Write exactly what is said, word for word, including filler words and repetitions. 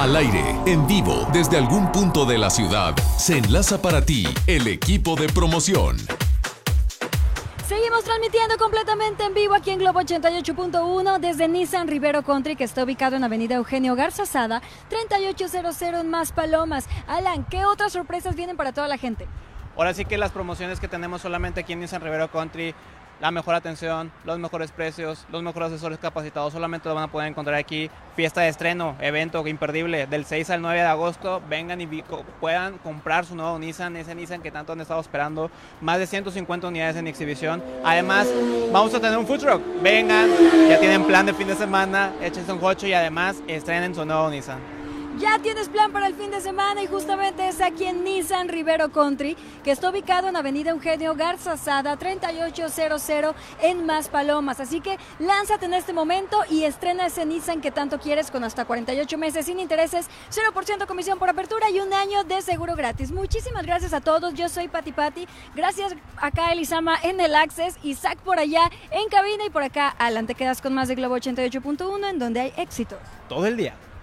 Al aire, en vivo, desde algún punto de la ciudad, se enlaza para ti el equipo de promoción. Seguimos transmitiendo completamente en vivo aquí en Globo ochenta y ocho punto uno desde Nissan Rivero Country, que está ubicado en Avenida Eugenio Garzazada, treinta y ocho cero cero en Maspalomas. Alan, ¿qué otras sorpresas vienen para toda la gente? Ahora sí que las promociones que tenemos solamente aquí en Nissan Rivero Country, la mejor atención, los mejores precios, los mejores asesores capacitados, solamente lo van a poder encontrar aquí. Fiesta de estreno, evento imperdible, del seis al nueve de agosto, vengan y puedan comprar su nuevo Nissan, ese Nissan que tanto han estado esperando, más de ciento cincuenta unidades en exhibición. Además, vamos a tener un food truck, vengan, ya tienen plan de fin de semana, échense un jocho y además estrenen su nuevo Nissan. Ya tienes plan para el fin de semana y justamente es aquí en Nissan Rivero Country, que está ubicado en Avenida Eugenio Garzazada, treinta y ocho cero cero en Maspalomas. Así que lánzate en este momento y estrena ese Nissan que tanto quieres con hasta cuarenta y ocho meses sin intereses, cero por ciento comisión por apertura y un año de seguro gratis. Muchísimas gracias a todos. Yo soy Pati Pati. Gracias acá Elisama en el Access, Isaac por allá en cabina y por acá Alan. Te quedas con más de Globo ochenta y ocho punto uno en donde hay éxitos todo el día.